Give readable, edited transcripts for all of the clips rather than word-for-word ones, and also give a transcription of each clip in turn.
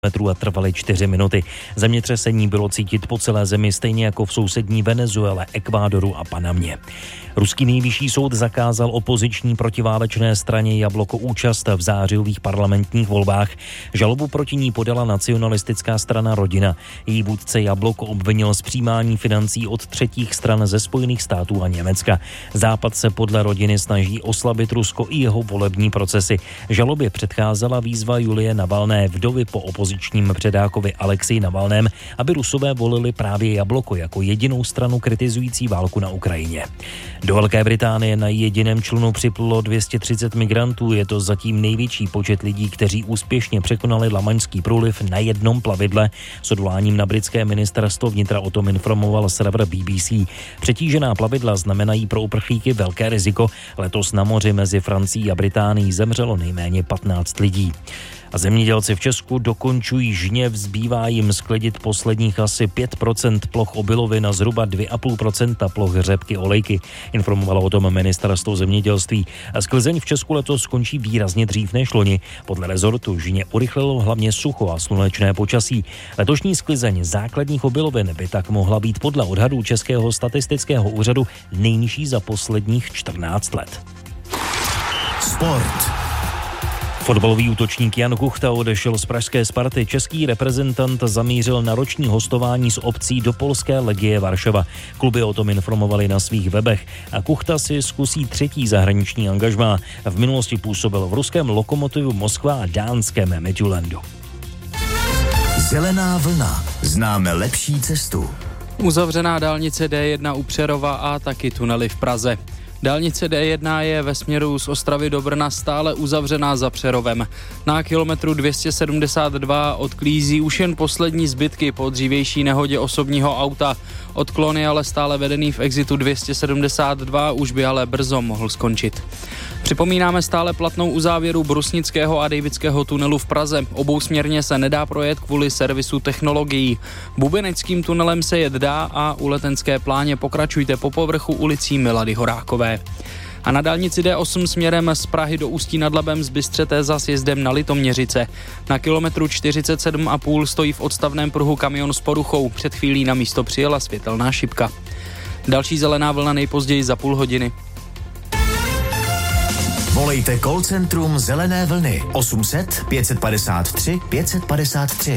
a trvaly 4 minuty. Zemětřesení bylo cítit po celé zemi, stejně jako v sousední Venezuele, Ekvádoru a Panamě. Ruský nejvyšší soud zakázal opoziční protiválečné straně Jabloko účast v zářijových parlamentních volbách. Žalobu proti ní podala nacionalistická strana Rodina. Její vůdce Jabloko obvinil z přijímání financí od třetích stran ze Spojených států a Německa. Západ se podle Rodiny snaží oslabit Rusko i jeho volební procesy. Žalobě předcházela výzva Julie Navalné, vdovy po opozičním předákovi Alexeji Navalném, aby Rusové volili právě Jabloko jako jedinou stranu kritizující válku na Ukrajině. Do Velké Británie na jediném člunu připlulo 230 migrantů. Je to zatím největší počet lidí, kteří úspěšně překonali Lamaňský průliv na jednom plavidle. S odvoláním na britské ministerstvo vnitra o tom informoval server BBC. Přetížená plavidla znamenají pro uprchlíky velké riziko. Letos na moři mezi Francií a Británií zemřelo nejméně 15 lidí. A zemědělci v Česku dokončují žněv, zbývá jim sklidit posledních asi 5% ploch obilovin a zhruba 2,5% ploch řepky olejky. Informovalo o tom ministerstvo zemědělství. Sklizeň v Česku letos skončí výrazně dřív než loni. Podle rezortu žně urychlilo hlavně sucho a slunečné počasí. Letošní sklizeň základních obilovin by tak mohla být podle odhadů Českého statistického úřadu nejnižší za posledních 14 let. Sport. Fotbalový útočník Jan Kuchta odešel z pražské Sparty. Český reprezentant zamířil na roční hostování s opcí do polské Legie Varšava. Kluby o tom informovali na svých webech. A Kuchta si zkusí třetí zahraniční angažmá. V minulosti působil v ruském Lokomotivu Moskva a dánském Midtjyllandu. Zelená vlna. Známe lepší cestu. Uzavřená dálnice D1 u Přerova a taky tunely v Praze. Dálnice D1 je ve směru z Ostravy do Brna stále uzavřená za Přerovem. Na kilometru 272 odklízí už jen poslední zbytky po dřívější nehodě osobního auta. Odklon je ale stále vedený v exitu 272, už by ale brzo mohl skončit. Připomínáme stále platnou uzávěru Brusnického a Dejvického tunelu v Praze. Obousměrně se nedá projet kvůli servisu technologií. Bubeneckým tunelem se jet dá a u Letenské pláně pokračujte po povrchu ulicí Milady Horákové. A na dálnici D8 směrem z Prahy do Ústí nad Labem zbystřete za sjezdem na Litoměřice. Na kilometru 47,5 stojí v odstavném pruhu kamion s poruchou. Před chvílí na místo přijela světelná šipka. Další zelená vlna nejpozději za půl hodiny. Volejte call centrum Zelené vlny 800 553 553.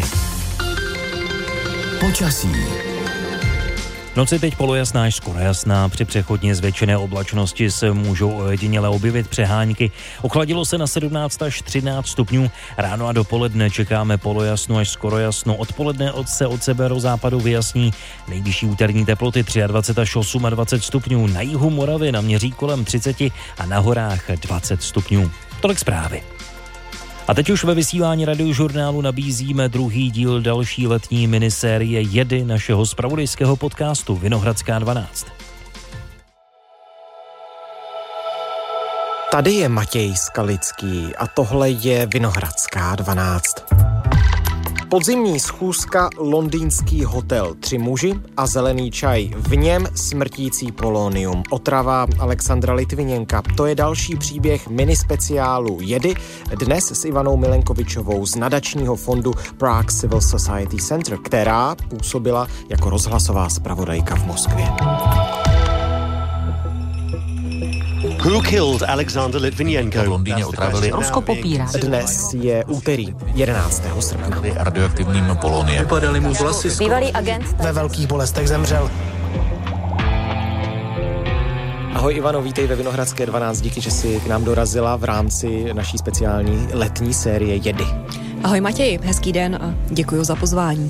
Počasí. Noci teď polojasná až skoro jasná, při přechodně zvětšené oblačnosti se můžou ojediněle objevit přehánky. Ochladilo se na 17 až 13 stupňů, ráno a dopoledne čekáme polojasno až skoro jasno, odpoledne se od severozápadu vyjasní, nejvyšší úterní teploty 23 až 28 stupňů, na jihu Moravy naměří kolem 30 a na horách 20 stupňů. Tolik zprávy. A teď už ve vysílání Radiožurnálu nabízíme druhý díl další letní minisérie Jedy našeho zpravodajského podcastu Vinohradská 12. Tady je Matěj Skalický a tohle je Vinohradská 12. Podzimní schůzka, londýnský hotel, 3 muži a zelený čaj. V něm smrtící polonium. Otrava Alexandra Litviněnka. To je další příběh minispeciálu Jedy. Dnes s Ivanou Milenkovičovou z nadačního fondu Prague Civil Society Center, která působila jako rozhlasová zpravodajka v Moskvě. Who killed Alexander Litvinenko? V Londýně otravili. Rusko popírá. Dnes je úterý 11. srpna. Radioaktivním poloniem. Vypadaly mu vlasy. Bývalý agent. Ve velkých bolestech zemřel. Ahoj Ivano, vítej ve Vinohradské 12, díky, že jsi k nám dorazila v rámci naší speciální letní série Jedy. Ahoj Matěj, hezký den a děkuji za pozvání.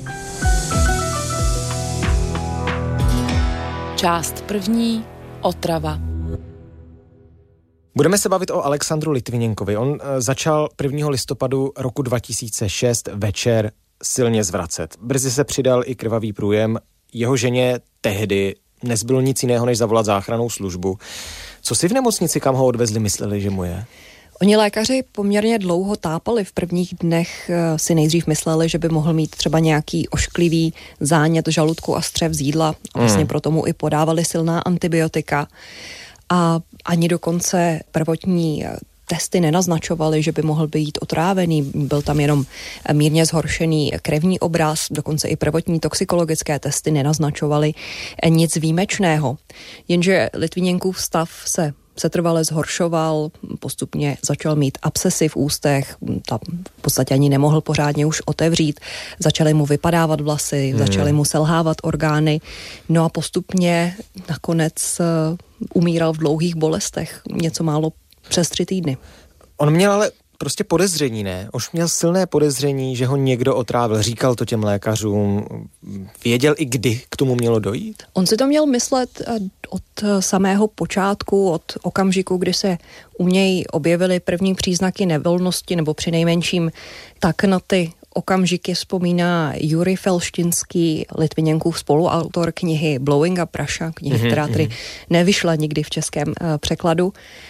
Část první. Otrava. Budeme se bavit o Alexandru Litviněnkovi. On začal 1. listopadu roku 2006 večer silně zvracet. Brzy se přidal i krvavý průjem. Jeho ženě tehdy nezbylo nic jiného, než zavolat záchrannou službu. Co si v nemocnici, kam ho odvezli, mysleli, že mu je? Oni lékaři poměrně dlouho tápali. V prvních dnech si nejdřív mysleli, že by mohl mít třeba nějaký ošklivý zánět žaludku a střev z jídla. Vlastně proto mu i podávali silná antibiotika. A ani dokonce prvotní testy nenaznačovaly, že by mohl být otrávený. Byl tam jenom mírně zhoršený krevní obraz, dokonce i prvotní toxikologické testy nenaznačovaly nic výjimečného. Jenže Litviněnkův stav se setrvale zhoršoval, postupně začal mít abscesy v ústech, tam v podstatě ani nemohl pořádně už otevřít, začaly mu vypadávat vlasy, začaly mu selhávat orgány, no a postupně nakonec umíral v dlouhých bolestech, něco málo přes 3 týdny. On měl ale prostě podezření, ne? Už měl silné podezření, že ho někdo otrávil. Říkal to těm lékařům. Věděl i kdy k tomu mělo dojít? On si to měl myslet od samého počátku, od okamžiku, kdy se u něj objevily první příznaky nevolnosti, nebo přinejmenším tak na ty okamžiky vzpomíná Jurij Felštinský, Litviněnkův spoluautor knihy Blowing Up Russia, knihy, která tedy nevyšla nikdy v českém překladu.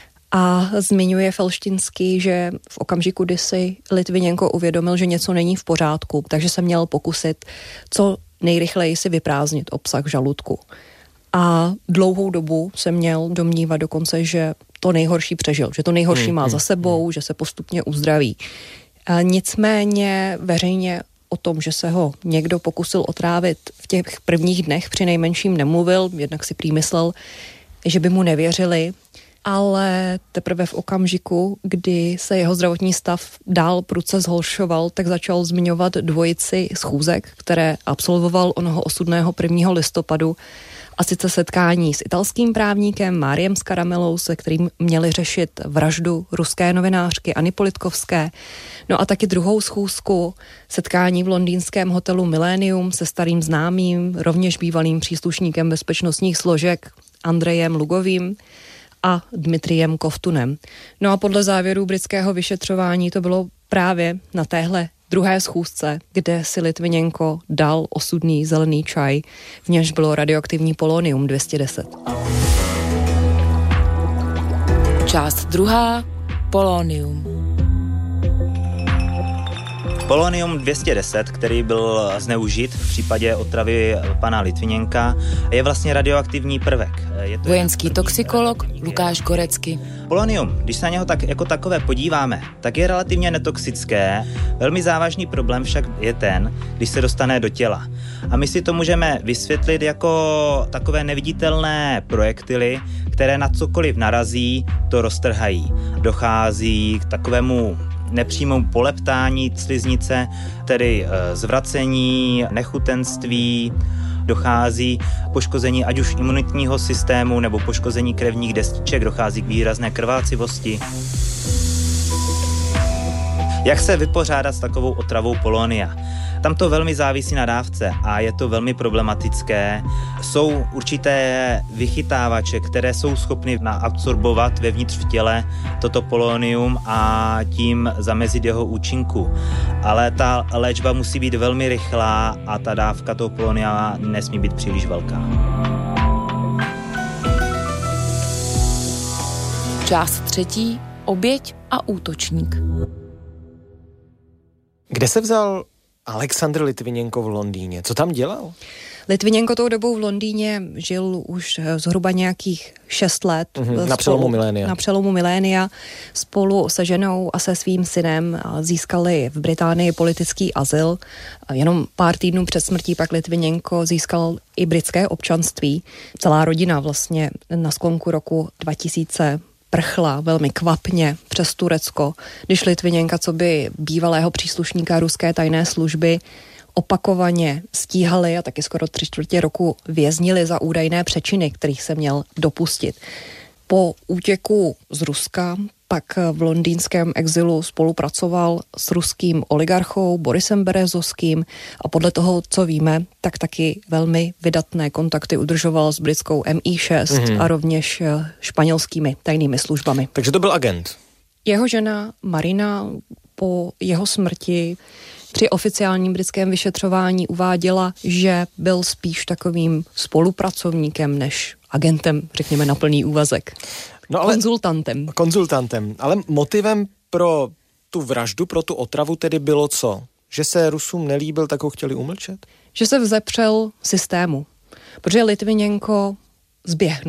A zmiňuje Felštinský, že v okamžiku, kdy si Litviněnko uvědomil, že něco není v pořádku, takže se měl pokusit co nejrychleji si vyprázdnit obsah žaludku. A dlouhou dobu se měl domnívat dokonce, že to nejhorší přežil, že to nejhorší má za sebou, že se postupně uzdraví. A nicméně veřejně o tom, že se ho někdo pokusil otrávit v těch prvních dnech přinejmenším nemluvil, jednak si prý myslel, že by mu nevěřili, ale teprve v okamžiku, kdy se jeho zdravotní stav dál prudce zhoršoval, tak začal zmiňovat dvojici schůzek, které absolvoval onoho osudného 1. listopadu, a sice setkání s italským právníkem Máriem Scaramelou, se kterým měli řešit vraždu ruské novinářky Anny Politkovské. No a taky druhou schůzku, setkání v londýnském hotelu Millennium se starým známým, rovněž bývalým příslušníkem bezpečnostních složek Andrejem Lugovým a Dmitrijem Kovtunem. No a podle závěrů britského vyšetřování to bylo právě na téhle druhé schůzce, kde si Litviněnko dal osudný zelený čaj, v němž bylo radioaktivní polonium 210. Část 2. Polonium. Polonium 210, který byl zneužit v případě otravy pana Litviněnka, je vlastně radioaktivní prvek. Je to vojenský toxikolog Lukáš Gorecky. Polonium, když se na něho tak jako takové podíváme, tak je relativně netoxické. Velmi závažný problém však je ten, když se dostane do těla. A my si to můžeme vysvětlit jako takové neviditelné projektily, které na cokoliv narazí, to roztrhají. Dochází k takovému nepřímému poleptání sliznice, tedy zvracení, nechutenství, dochází k poškození ať už imunitního systému nebo poškození krevních destiček, dochází k výrazné krvácivosti. Jak se vypořádat s takovou otravou polonia? Tam to velmi závisí na dávce a je to velmi problematické. Jsou určité vychytávače, které jsou schopny naabsorbovat vevnitř v těle toto polonium a tím zamezit jeho účinku. Ale ta léčba musí být velmi rychlá a ta dávka toho polonia nesmí být příliš velká. Část 3. Oběť a útočník. Kde se vzal Alexandr Litviněnko v Londýně? Co tam dělal? Litviněnko tou dobou v Londýně žil už zhruba nějakých 6 let. Na přelomu milénia. Na přelomu milénia. Spolu se ženou a se svým synem získali v Británii politický azyl. Jenom pár týdnů před smrtí pak Litviněnko získal i britské občanství. Celá rodina vlastně na sklonku roku 2000 prchla velmi kvapně přes Turecko, když Litviněnka coby bývalého příslušníka ruské tajné služby opakovaně stíhali a taky skoro 3/4 roku věznili za údajné přečiny, kterých se měl dopustit. Po útěku z Ruska pak v londýnském exilu spolupracoval s ruským oligarchou Borisem Berezovským a podle toho, co víme, tak taky velmi vydatné kontakty udržoval s britskou MI6 a rovněž španělskými tajnými službami. Takže to byl agent. Jeho žena Marina po jeho smrti při oficiálním britském vyšetřování uváděla, že byl spíš takovým spolupracovníkem než agentem, řekněme na plný úvazek. No ale Konzultantem. Ale motivem pro tu vraždu, pro tu otravu tedy bylo co? Že se Rusům nelíbil, tak ho chtěli umlčet? Že se vzepřel systému. Protože Litviněnko zběhnul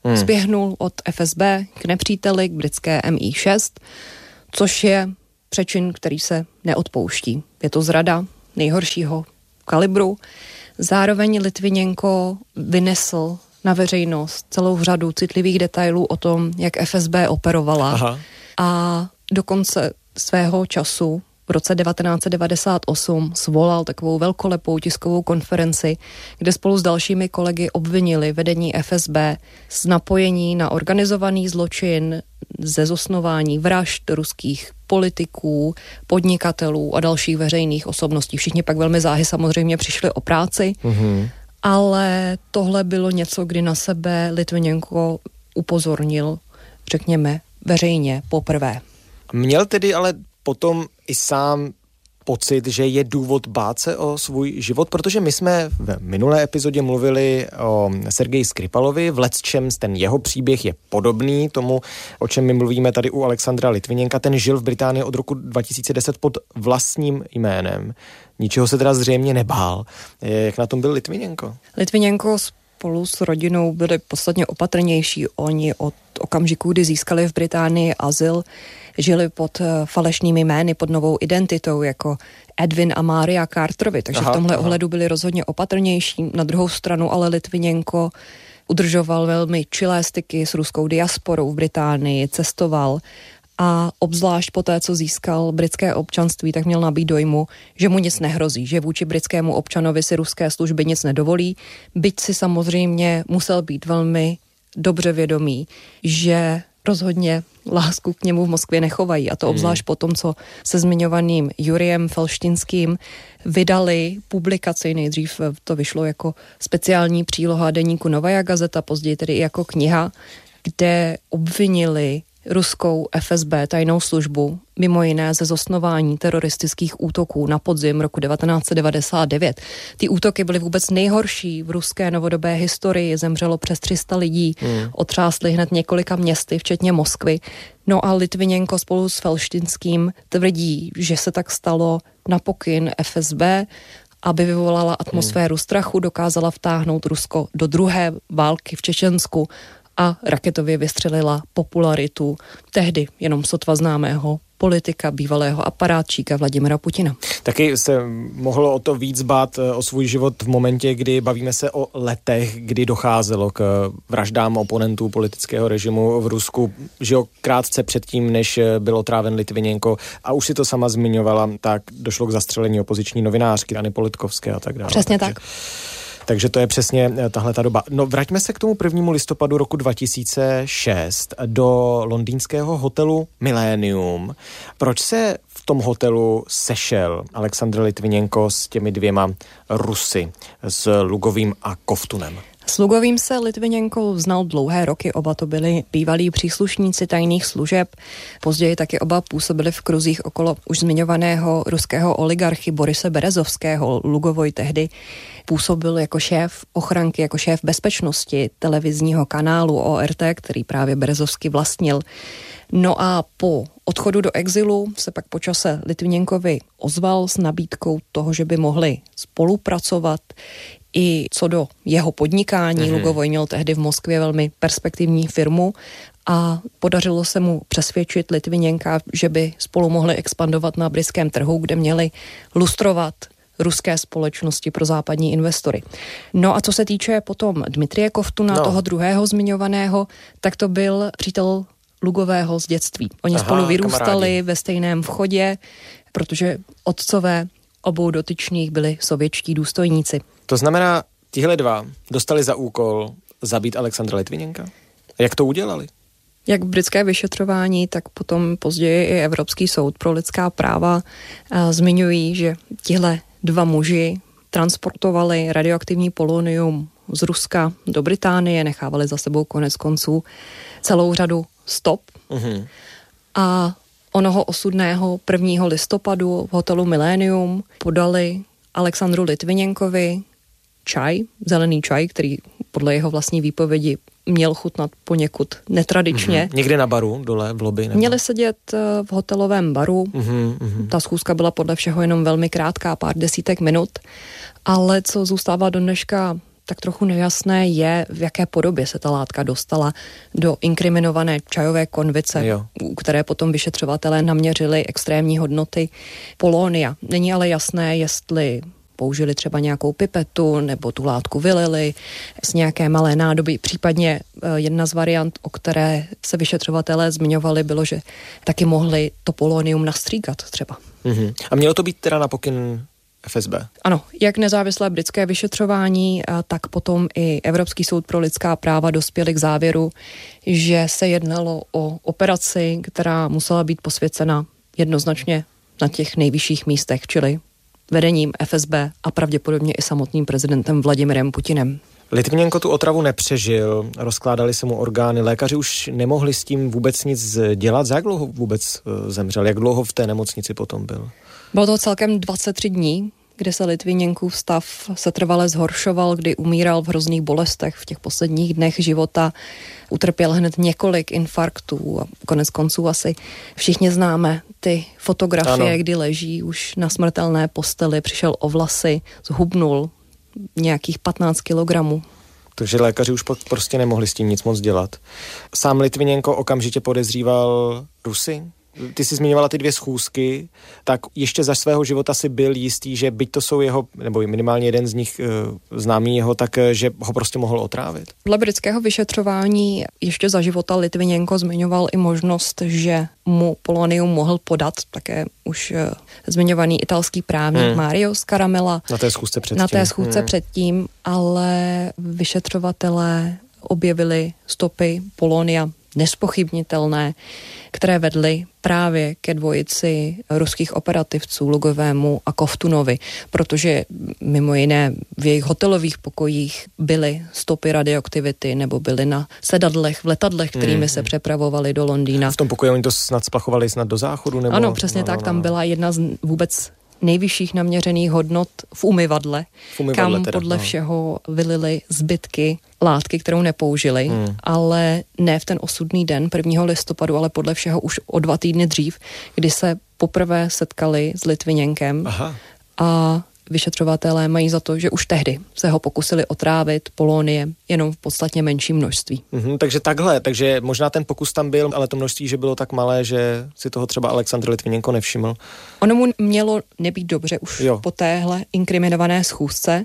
Spěhnul od FSB k nepříteli, k britské MI6, což je přečin, který se neodpouští. Je to zrada nejhoršího kalibru. Zároveň Litviněnko vynesl na veřejnost celou řadu citlivých detailů o tom, jak FSB operovala. Aha. A do konce svého času v roce 1998 svolal takovou velkolepou tiskovou konferenci, kde spolu s dalšími kolegy obvinili vedení FSB z napojení na organizovaný zločin, ze zosnování vražd ruských politiků, podnikatelů a dalších veřejných osobností. Všichni pak velmi záhy samozřejmě přišli o práci, ale tohle bylo něco, kdy na sebe Litviněnko upozornil, řekněme, veřejně poprvé. Měl tedy ale potom i sám pocit, že je důvod bát se o svůj život, protože my jsme v minulé epizodě mluvili o Sergeji Skripalovi, v lecčems ten jeho příběh je podobný tomu, o čem my mluvíme tady u Alexandra Litviněnka. Ten žil v Británii od roku 2010 pod vlastním jménem. Ničeho se teda zřejmě nebál. Jak na tom byl Litviněnko? Litviněnko spolu s rodinou byli podstatně opatrnější. Oni od okamžiku, kdy získali v Británii azyl, žili pod falešnými jmény, pod novou identitou, jako Edwin a Maria Carterovi, takže v tomhle ohledu byli rozhodně opatrnější. Na druhou stranu ale Litviněnko udržoval velmi čilé styky s ruskou diasporou v Británii, cestoval a obzvlášť po té, co získal britské občanství, tak měl nabít dojmu, že mu nic nehrozí, že vůči britskému občanovi si ruské služby nic nedovolí, byť si samozřejmě musel být velmi dobře vědomý, že rozhodně lásku k němu v Moskvě nechovají. A to obzvlášť po tom, co se zmiňovaným Jurijem Felštinským vydali publikaci. Nejdřív to vyšlo jako speciální příloha deníku Novaja Gazeta, později tedy i jako kniha, kde obvinili ruskou FSB tajnou službu, mimo jiné ze zosnování teroristických útoků na podzim roku 1999. Ty útoky byly vůbec nejhorší v ruské novodobé historii, zemřelo přes 300 lidí, otřásly hned několika městy, včetně Moskvy. No a Litviněnko spolu s Felštinským tvrdí, že se tak stalo na pokyn FSB, aby vyvolala atmosféru strachu, dokázala vtáhnout Rusko do druhé války v Čečensku a raketově vystřelila popularitu tehdy jenom sotva známého politika, bývalého aparátčíka Vladimira Putina. Taky se mohlo o to víc bát o svůj život v momentě, kdy bavíme se o letech, kdy docházelo k vraždám oponentů politického režimu v Rusku, že krátce předtím, než byl otráven Litviněnko, a už si to sama zmiňovala, tak došlo k zastřelení opoziční novinářky Anny Politkovské a tak dále. Přesně tak. Takže to je přesně tahle ta doba. No, vraťme se k tomu 1. listopadu roku 2006 do londýnského hotelu Millennium. Proč se v tom hotelu sešel Alexandr Litviněnko s těmi dvěma Rusy, s Lugovým a Kovtunem? S Lugovým se Litviněnko znal dlouhé roky, oba to byli bývalí příslušníci tajných služeb, později taky oba působili v kruzích okolo už zmiňovaného ruského oligarchy Borise Berezovského. Lugovoj tehdy působil jako šéf ochranky, jako šéf bezpečnosti televizního kanálu ORT, který právě Berezovský vlastnil. No a po odchodu do exilu se pak po čase Litviněnkovi ozval s nabídkou toho, že by mohli spolupracovat i co do jeho podnikání. Lugovoj měl tehdy v Moskvě velmi perspektivní firmu a podařilo se mu přesvědčit Litviněnka, že by spolu mohli expandovat na britském trhu, kde měli lustrovat ruské společnosti pro západní investory. No a co se týče potom Dmitrije Kovtuna, toho druhého zmiňovaného, tak to byl přítel Lugového z dětství. Oni spolu vyrůstali kamarádi ve stejném vchodě, protože otcové obou dotyčných byli sovětští důstojníci. To znamená, tihle dva dostali za úkol zabít Alexandra Litviněnka? A jak to udělali? Jak britské vyšetřování, tak potom později i Evropský soud pro lidská práva zmiňují, že tihle dva muži transportovali radioaktivní polonium z Ruska do Británie, nechávali za sebou konec konců celou řadu stop. A onoho osudného 1. listopadu v hotelu Millennium podali Alexandru Litviněnkovi čaj, zelený čaj, který podle jeho vlastní výpovědi měl chutnat poněkud netradičně. Někde na baru, dole v lobby? Nebo? Měli sedět v hotelovém baru. Ta schůzka byla podle všeho jenom velmi krátká, pár desítek minut, ale co zůstává do dneška tak trochu nejasné je, v jaké podobě se ta látka dostala do inkriminované čajové konvice, u které potom vyšetřovatelé naměřili extrémní hodnoty polónia. Není ale jasné, jestli použili třeba nějakou pipetu nebo tu látku vylili z nějaké malé nádoby. Případně jedna z variant, o které se vyšetřovatelé zmiňovali, bylo, že taky mohli to polonium nastříkat třeba. Mm-hmm. A mělo to být teda na pokyn FSB? Ano, jak nezávislé britské vyšetřování, tak potom i Evropský soud pro lidská práva dospěli k závěru, že se jednalo o operaci, která musela být posvěcena jednoznačně na těch nejvyšších místech, čili vedením FSB a pravděpodobně i samotným prezidentem Vladimirem Putinem. Litviněnko tu otravu nepřežil, rozkládali se mu orgány, lékaři už nemohli s tím vůbec nic dělat. Za jak dlouho vůbec zemřel? Jak dlouho v té nemocnici potom byl? Bylo to celkem 23 dní, kdy se Litviněnkův stav setrvale zhoršoval, kdy umíral v hrozných bolestech v těch posledních dnech života. Utrpěl hned několik infarktů a konec konců asi všichni známe ty fotografie, ano, kdy leží už na smrtelné posteli, přišel o vlasy, zhubnul nějakých 15 kilogramů. Takže lékaři už prostě nemohli s tím nic moc dělat. Sám Litviněnko okamžitě podezříval Rusy? Ty jsi zmiňovala ty 2 schůzky, tak ještě za svého života si byl jistý, že byť to jsou jeho, nebo minimálně jeden z nich známý jeho, tak že ho prostě mohl otrávit? Dle britského vyšetřování ještě za života Litviněnko zmiňoval i možnost, že mu polonium mohl podat také už zmiňovaný italský právník Mario Scaramella. Na té schůzce předtím. Ale vyšetřovatelé objevili stopy polonia nespochybnitelné, které vedly právě ke dvojici ruských operativců Lugovému a Kovtunovi, protože mimo jiné v jejich hotelových pokojích byly stopy radioaktivity nebo byly na sedadlech, v letadlech, kterými se přepravovali do Londýna. V tom pokoji oni to snad splachovali snad do záchodu? Nebo? Ano, přesně tak, tam byla jedna z vůbec nejvyšších naměřených hodnot v umyvadle, kam teda, podle všeho vylili zbytky látky, kterou nepoužili, ale ne v ten osudný den 1. listopadu, ale podle všeho už o 2 týdny dřív, kdy se poprvé setkali s Litviněnkem. Aha. A vyšetřovatelé mají za to, že už tehdy se ho pokusili otrávit poloniem jenom v podstatně menším množství. Takže takhle, takže možná ten pokus tam byl, ale to množství, že bylo tak malé, že si toho třeba Alexandr Litviněnko nevšiml. Ono mu mělo nebýt dobře už po téhle inkriminované schůzce,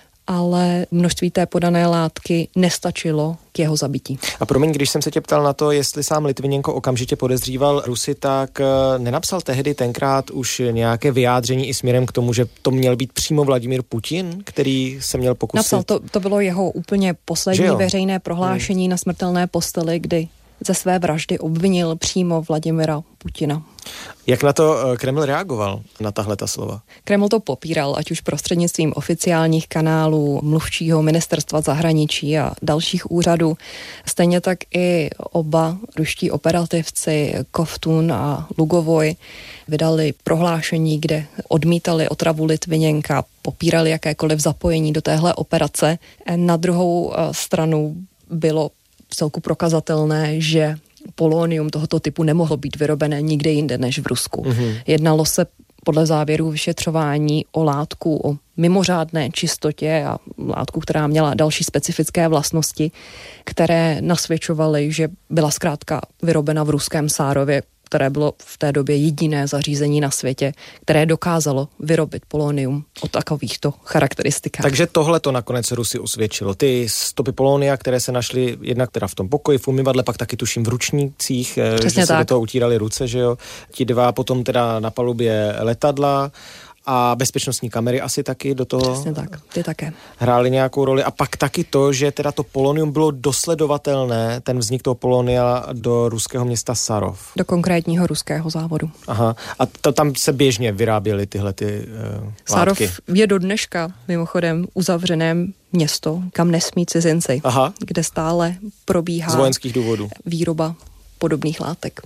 ale množství té podané látky nestačilo k jeho zabití. A promiň, když jsem se tě ptal na to, jestli sám Litviněnko okamžitě podezříval Rusy, tak nenapsal tehdy tenkrát už nějaké vyjádření i směrem k tomu, že to měl být přímo Vladimír Putin, který se měl pokusit? Napsal, to bylo jeho úplně poslední veřejné prohlášení na smrtelné posteli, kdy ze své vraždy obvinil přímo Vladimira Putina. Jak na to Kreml reagoval, na tahleta slova? Kreml to popíral, ať už prostřednictvím oficiálních kanálů, mluvčího ministerstva zahraničí a dalších úřadů. Stejně tak i oba ruští operativci Kovtun a Lugovoj vydali prohlášení, kde odmítali otravu Litviněnka, popírali jakékoliv zapojení do téhle operace. Na druhou stranu bylo vcelku prokazatelné, že polonium tohoto typu nemohlo být vyrobené nikde jinde než v Rusku. Jednalo se podle závěrů vyšetřování o látku o mimořádné čistotě a látku, která měla další specifické vlastnosti, které nasvědčovaly, že byla zkrátka vyrobena v ruském Sárově, které bylo v té době jediné zařízení na světě, které dokázalo vyrobit polonium o takovýchto charakteristikách. Takže tohle to nakonec Rusy usvědčilo. Ty stopy polonia, které se našly jednak teda v tom pokoji, v umyvadle, pak taky tuším v ručnících, že se do toho utírali ruce, že jo. Ti 2 potom teda na palubě letadla a bezpečnostní kamery asi taky do toho. Přesně tak, ty také. Hrály nějakou roli a pak taky to, že teda to polonium bylo dosledovatelné, ten vznik toho polonia do ruského města Sarov. Do konkrétního ruského závodu. Aha. A to tam se běžně vyráběly tyhle ty Sarov látky. je do dneška mimochodem uzavřené město, kam nesmí cizinci. Aha. Kde stále probíhá z vojenských důvodů výroba podobných látek.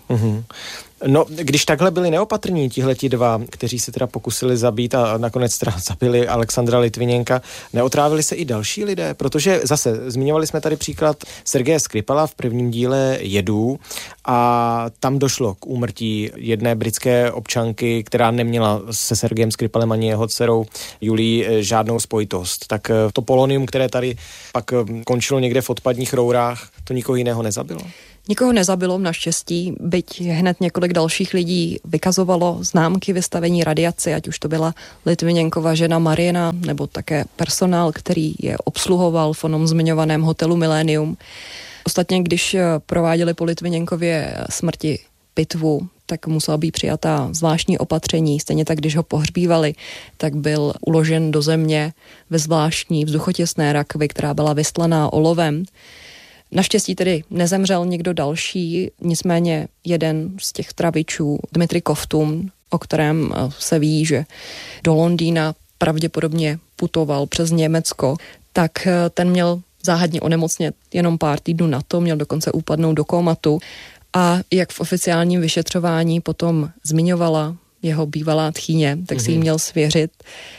No, když takhle byli neopatrní tihleti dva, kteří se teda pokusili zabít a nakonec teda zabili Alexandra Litviněnka, neotrávili se i další lidé? Protože zase, zmiňovali jsme tady příklad Sergeje Skripala v prvním díle Jedů a tam došlo k úmrtí jedné britské občanky, která neměla se Sergejem Skripalem ani jeho dcerou Julí žádnou spojitost. Tak to polonium, které tady pak končilo někde v odpadních rourách, to nikoho jiného nezabilo? Nikoho nezabilo, naštěstí, byť hned několik dalších lidí vykazovalo známky vystavení radiaci, ať už to byla Litviněnkova žena Marina, nebo také personál, který je obsluhoval v onom zmiňovaném hotelu Millennium. Ostatně, když prováděli po Litviněnkově smrti pitvu, tak musela být přijatá zvláštní opatření. Stejně tak, když ho pohřbívali, tak byl uložen do země ve zvláštní vzduchotěsné rakvi, která byla vystlaná olovem. Naštěstí tedy nezemřel někdo další, nicméně jeden z těch travičů, Dmitry Kovtun, o kterém se ví, že do Londýna pravděpodobně putoval přes Německo, tak ten měl záhadně onemocnět jenom pár týdnů na to, měl dokonce upadnout do kómatu a jak v oficiálním vyšetřování potom zmiňovala jeho bývalá tchýně, tak si jí měl svěřit,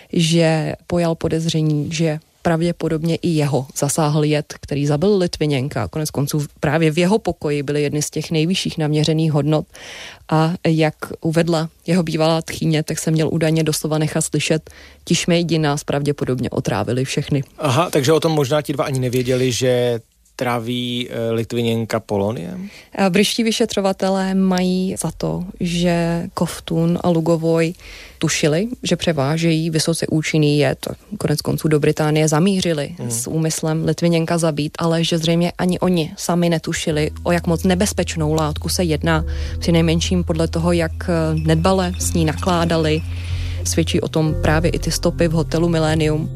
že pojal podezření, že pravděpodobně i jeho zasáhl jed, který zabil Litviněnka. Konec konců právě v jeho pokoji byly jedny z těch nejvyšších naměřených hodnot a jak uvedla jeho bývalá tchýně, tak se měl údajně doslova nechat slyšet, ti šmejdi nás pravděpodobně otrávili všechny. Aha, takže o tom možná ti dva ani nevěděli, že tráví Litviněnka poloniem? Britští vyšetřovatelé mají za to, že Kovtun a Lugavoj tušili, že převážejí vysoce účinný jed. Konec konců do Británie zamířili s úmyslem Litviněnka zabít, ale že zřejmě ani oni sami netušili, o jak moc nebezpečnou látku se jedná. Přinejmenším podle toho, jak nedbale s ní nakládali, svědčí o tom právě i ty stopy v hotelu Millennium.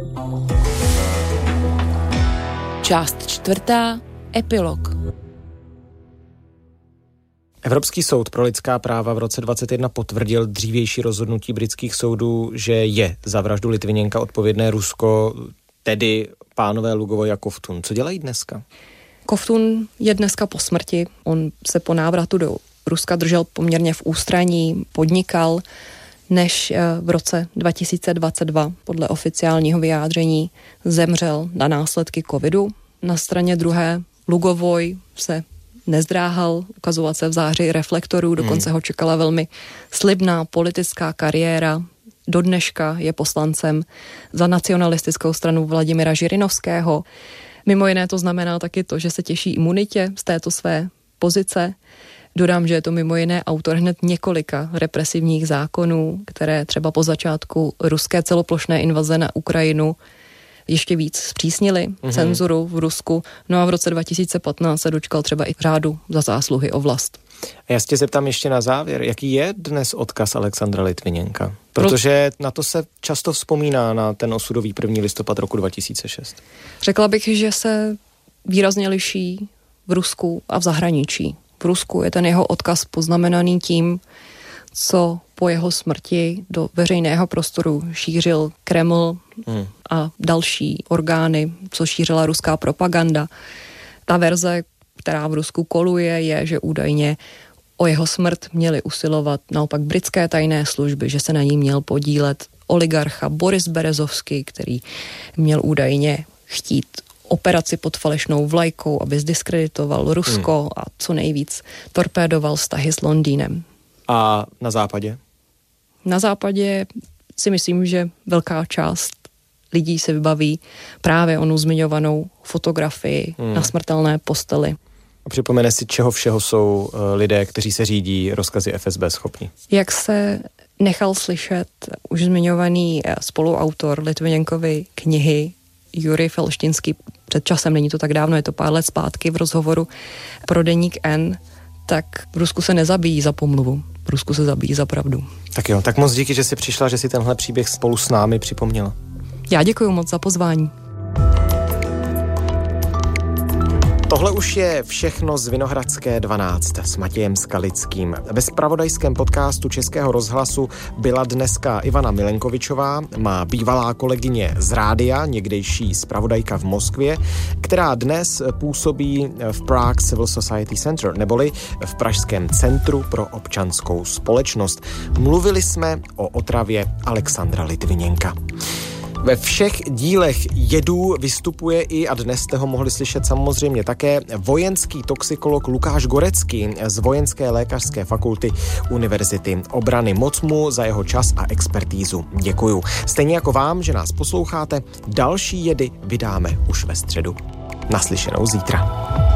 Část 4. Epilog. Evropský soud pro lidská práva v roce 2021 potvrdil dřívější rozhodnutí britských soudů, že je za vraždu Litviněnka odpovědné Rusko, tedy pánové Lugavoj a Kovtun. Co dělají dneska? Kovtun je dneska po smrti. On se po návratu do Ruska držel poměrně v ústraní, podnikal, než v roce 2022 podle oficiálního vyjádření zemřel na následky covidu. Na straně druhé Lugavoj se nezdráhal ukazovat se v záři reflektorů, dokonce ho čekala velmi slibná politická kariéra. Do dneška je poslancem za nacionalistickou stranu Vladimira Žirinovského. Mimo jiné to znamená taky to, že se těší imunitě z této své pozice. Dodám, že je to mimo jiné autor hned několika represivních zákonů, které třeba po začátku ruské celoplošné invaze na Ukrajinu ještě víc zpřísnili cenzuru v Rusku. No a v roce 2015 se dočkal třeba i řádu za zásluhy o vlast. A já se tě zeptám ještě na závěr, jaký je dnes odkaz Alexandra Litviněnka? Protože na to se často vzpomíná, na ten osudový 1. listopad roku 2006. Řekla bych, že se výrazně liší v Rusku a v zahraničí. V Rusku je ten jeho odkaz poznamenaný tím, co po jeho smrti do veřejného prostoru šířil Kreml a další orgány, co šířila ruská propaganda. Ta verze, která v Rusku koluje, je, že údajně o jeho smrt měly usilovat naopak britské tajné služby, že se na ní měl podílet oligarcha Boris Berezovský, který měl údajně chtít operaci pod falešnou vlajkou, aby zdiskreditoval Rusko a co nejvíc torpédoval vztahy s Londýnem. A na západě? Na západě si myslím, že velká část lidí se vybaví právě onu zmiňovanou fotografii na smrtelné posteli. A připomene si, čeho všeho jsou lidé, kteří se řídí rozkazy FSB schopni? Jak se nechal slyšet už zmiňovaný spoluautor Litviněnkovy knihy Jurij Felštinský před časem, není to tak dávno, je to pár let zpátky v rozhovoru pro deník N, tak v Rusku se nezabíjí za pomluvu, v Rusku se zabíjí za pravdu. Tak jo, tak moc díky, že jsi přišla, že si tenhle příběh spolu s námi připomněla. Já děkuji moc za pozvání. Tohle už je všechno z Vinohradské 12 s Matějem Skalickým. Ve zpravodajském podcastu Českého rozhlasu byla dneska Ivana Milenkovičová, má bývalá kolegyně z rádia, někdejší zpravodajka v Moskvě, která dnes působí v Prague Civil Society Center, neboli v Pražském centru pro občanskou společnost. Mluvili jsme o otravě Alexandra Litviněnka. Ve všech dílech Jedů vystupuje i, a dnes jste ho mohli slyšet samozřejmě také, vojenský toxikolog Lukáš Gorecký z Vojenské lékařské fakulty Univerzity obrany. Moc mu za jeho čas a expertízu děkuju. Stejně jako vám, že nás posloucháte, další Jedy vydáme už ve středu. Naslyšenou zítra.